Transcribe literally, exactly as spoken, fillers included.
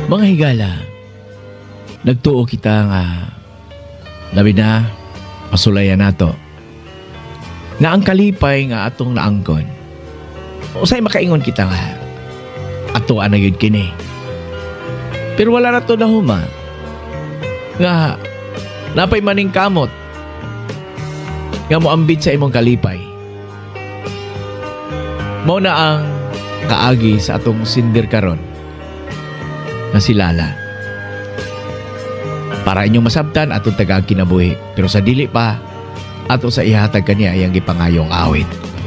Mga higala, nagtuo kita nga labi na pasulayan nato nga ang kalipay nga atong naangkon. Usay makaingon kita nga atuan na yun kini. Pero wala na to na huma nga napay maning kamot nga mo ambit sa imong kalipay. Mao na ang kaagi sa atong sindir karon na si Lala. Para inyong masabtan atong taga kinabuhi, pero sa dili pa ato sa ihatag kaniya iyang gipangayong awit.